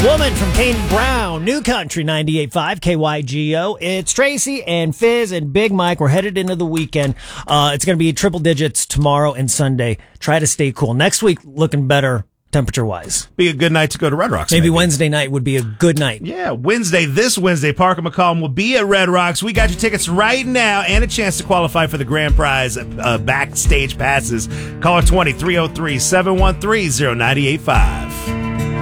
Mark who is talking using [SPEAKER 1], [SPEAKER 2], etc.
[SPEAKER 1] Woman from Kane Brown, New Country 98.5 KYGO. It's Tracy and Fizz and Big Mike. We're headed into the weekend. It's going to be triple digits tomorrow and Sunday. Try to stay cool. Next week, looking better temperature-wise.
[SPEAKER 2] Be a good night to go to Red Rocks.
[SPEAKER 1] Maybe Wednesday night would be a good night.
[SPEAKER 2] Yeah, this Wednesday, Parker McCollum will be at Red Rocks. We got your tickets right now and a chance to qualify for the grand prize backstage passes. Caller 20-303-713-0985.